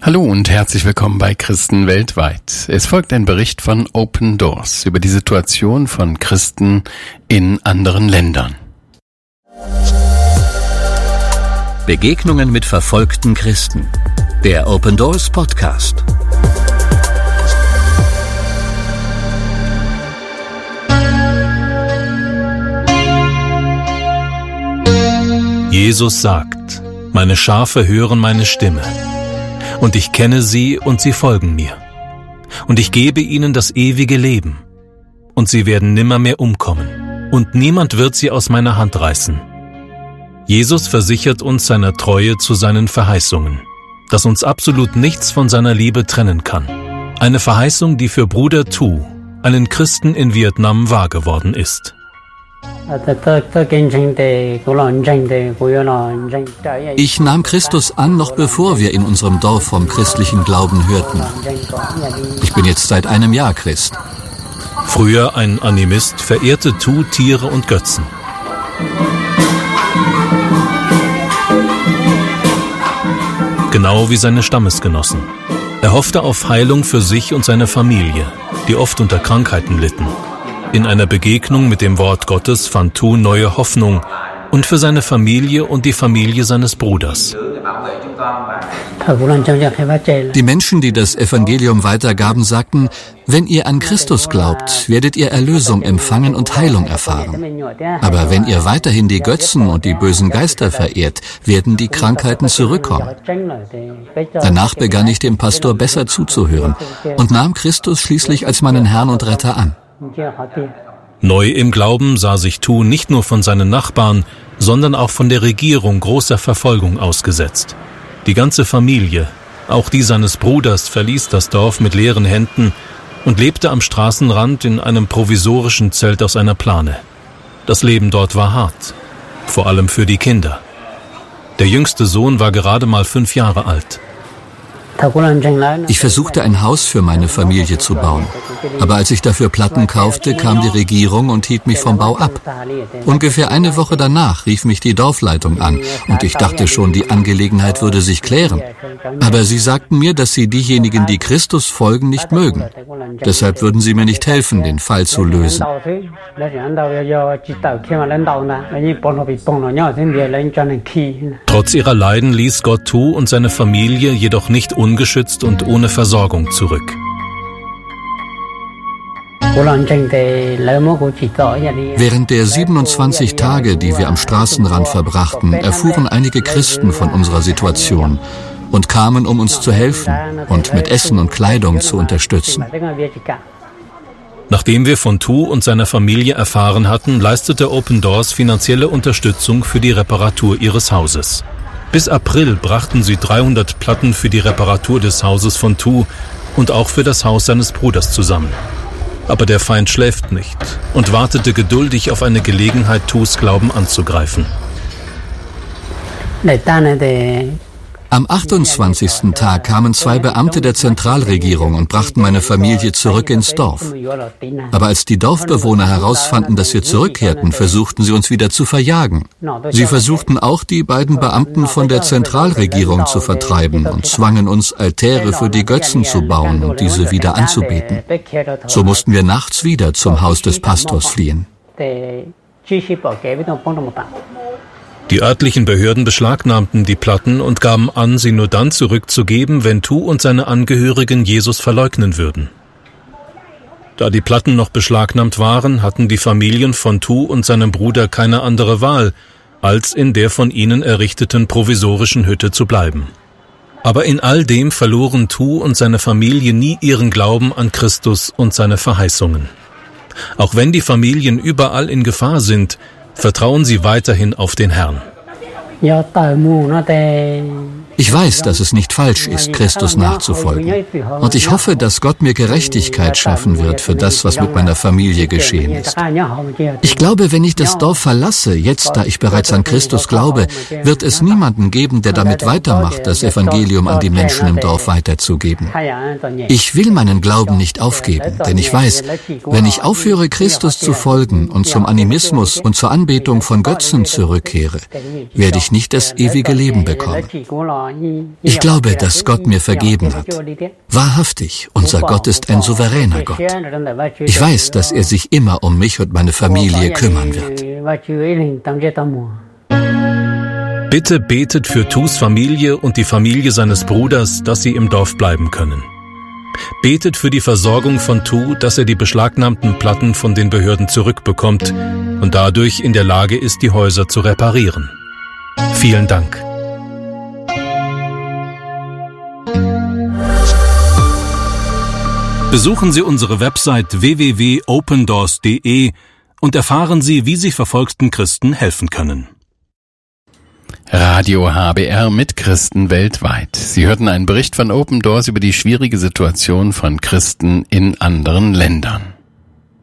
Hallo und herzlich willkommen bei Christen weltweit. Es folgt ein Bericht von Open Doors über die Situation von Christen in anderen Ländern. Begegnungen mit verfolgten Christen. Der Open Doors Podcast. Jesus sagt: Meine Schafe hören meine Stimme. Und ich kenne sie und sie folgen mir. Und ich gebe ihnen das ewige Leben. Und sie werden nimmermehr umkommen. Und niemand wird sie aus meiner Hand reißen. Jesus versichert uns seiner Treue zu seinen Verheißungen, dass uns absolut nichts von seiner Liebe trennen kann. Eine Verheißung, die für Bruder Tu, einen Christen in Vietnam, wahr geworden ist. Ich nahm Christus an, noch bevor wir in unserem Dorf vom christlichen Glauben hörten. Ich bin jetzt seit einem Jahr Christ. Früher ein Animist verehrte Tu Tiere und Götzen. Genau wie seine Stammesgenossen. Er hoffte auf Heilung für sich und seine Familie, die oft unter Krankheiten litten. In einer Begegnung mit dem Wort Gottes fand Tu neue Hoffnung und für seine Familie und die Familie seines Bruders. Die Menschen, die das Evangelium weitergaben, sagten: Wenn ihr an Christus glaubt, werdet ihr Erlösung empfangen und Heilung erfahren. Aber wenn ihr weiterhin die Götzen und die bösen Geister verehrt, werden die Krankheiten zurückkommen. Danach begann ich dem Pastor besser zuzuhören und nahm Christus schließlich als meinen Herrn und Retter an. Neu im Glauben sah sich Tu nicht nur von seinen Nachbarn, sondern auch von der Regierung großer Verfolgung ausgesetzt. Die ganze Familie, auch die seines Bruders, verließ das Dorf mit leeren Händen und lebte am Straßenrand in einem provisorischen Zelt aus einer Plane. Das Leben dort war hart, vor allem für die Kinder. Der jüngste Sohn war gerade mal 5 Jahre alt. Ich versuchte, ein Haus für meine Familie zu bauen. Aber als ich dafür Platten kaufte, kam die Regierung und hielt mich vom Bau ab. Ungefähr eine Woche danach rief mich die Dorfleitung an und ich dachte schon, die Angelegenheit würde sich klären. Aber sie sagten mir, dass sie diejenigen, die Christus folgen, nicht mögen. Deshalb würden sie mir nicht helfen, den Fall zu lösen. Trotz ihrer Leiden ließ Gott Tu und seine Familie jedoch nicht ungeschützt und ohne Versorgung zurück. Während der 27 Tage, die wir am Straßenrand verbrachten, erfuhren einige Christen von unserer Situation und kamen, um uns zu helfen und mit Essen und Kleidung zu unterstützen. Nachdem wir von Tu und seiner Familie erfahren hatten, leistete Open Doors finanzielle Unterstützung für die Reparatur ihres Hauses. Bis April brachten sie 300 Platten für die Reparatur des Hauses von Tu und auch für das Haus seines Bruders zusammen. Aber der Feind schläft nicht und wartete geduldig auf eine Gelegenheit, Tus Glauben anzugreifen. Am 28. Tag kamen 2 Beamte der Zentralregierung und brachten meine Familie zurück ins Dorf. Aber als die Dorfbewohner herausfanden, dass wir zurückkehrten, versuchten sie uns wieder zu verjagen. Sie versuchten auch, die beiden Beamten von der Zentralregierung zu vertreiben und zwangen uns, Altäre für die Götzen zu bauen und diese wieder anzubeten. So mussten wir nachts wieder zum Haus des Pastors fliehen. Die örtlichen Behörden beschlagnahmten die Platten und gaben an, sie nur dann zurückzugeben, wenn Tu und seine Angehörigen Jesus verleugnen würden. Da die Platten noch beschlagnahmt waren, hatten die Familien von Tu und seinem Bruder keine andere Wahl, als in der von ihnen errichteten provisorischen Hütte zu bleiben. Aber in all dem verloren Tu und seine Familie nie ihren Glauben an Christus und seine Verheißungen. Auch wenn die Familien überall in Gefahr sind, vertrauen sie weiterhin auf den Herrn. Ich weiß, dass es nicht falsch ist, Christus nachzufolgen. Und ich hoffe, dass Gott mir Gerechtigkeit schaffen wird für das, was mit meiner Familie geschehen ist. Ich glaube, wenn ich das Dorf verlasse, jetzt da ich bereits an Christus glaube, wird es niemanden geben, der damit weitermacht, das Evangelium an die Menschen im Dorf weiterzugeben. Ich will meinen Glauben nicht aufgeben, denn ich weiß, wenn ich aufhöre, Christus zu folgen und zum Animismus und zur Anbetung von Götzen zurückkehre, werde ich nicht das ewige Leben bekommen. Ich glaube, dass Gott mir vergeben hat. Wahrhaftig, unser Gott ist ein souveräner Gott. Ich weiß, dass er sich immer um mich und meine Familie kümmern wird. Bitte betet für Tus Familie und die Familie seines Bruders, dass sie im Dorf bleiben können. Betet für die Versorgung von Tu, dass er die beschlagnahmten Platten von den Behörden zurückbekommt und dadurch in der Lage ist, die Häuser zu reparieren. Vielen Dank. Besuchen Sie unsere Website www.opendoors.de und erfahren Sie, wie Sie verfolgten Christen helfen können. Radio HBR mit Christen weltweit. Sie hörten einen Bericht von Open Doors über die schwierige Situation von Christen in anderen Ländern.